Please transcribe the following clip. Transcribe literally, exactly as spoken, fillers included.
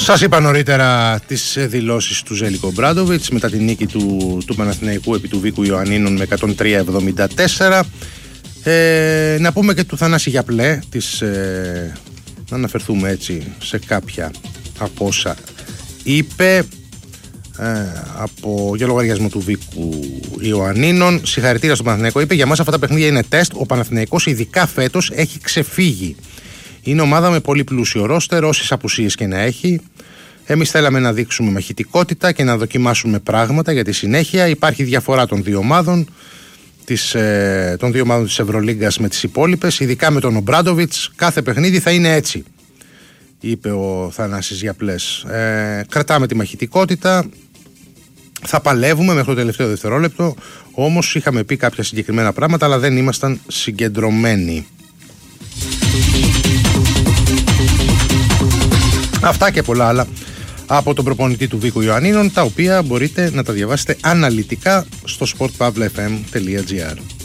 Σας είπα νωρίτερα τις δηλώσεις του Ζέλικο Ομπράντοβιτς μετά την νίκη του, του Παναθηναϊκού επί του Βίκου Ιωαννίνων με εκατόν τρία εβδομήντα τέσσερα. Ε, να πούμε και του Θανάση Γιαπλέ, της, ε, να αναφερθούμε έτσι σε κάποια από όσα είπε ε, από, για λογαριασμό του Βίκου Ιωαννίνων. Συγχαρητήρια στον Παναθηναϊκό, είπε, για μας αυτά τα παιχνίδια είναι τεστ. Ο Παναθηναϊκός ειδικά φέτος έχει ξεφύγει. Είναι ομάδα με πολύ πλούσιο ρόστερ, όσες απουσίες και να έχει. Εμείς θέλαμε να δείξουμε μαχητικότητα και να δοκιμάσουμε πράγματα για τη συνέχεια. Υπάρχει διαφορά των δύο ομάδων, της, ε, των δύο ομάδων της Ευρωλίγκας με τις υπόλοιπες, ειδικά με τον Ομπράντοβιτς. Κάθε παιχνίδι θα είναι έτσι, είπε ο Θανάσης Γιαπλές. Ε, κρατάμε τη μαχητικότητα, θα παλεύουμε μέχρι το τελευταίο δευτερόλεπτο. Όμως είχαμε πει κάποια συγκεκριμένα πράγματα, αλλά δεν ήμασταν συγκεντρωμένοι. Αυτά και πολλά άλλα από τον προπονητή του Βίκου Ιωαννίνων, τα οποία μπορείτε να τα διαβάσετε αναλυτικά στο sport pavla f m τελεία g r.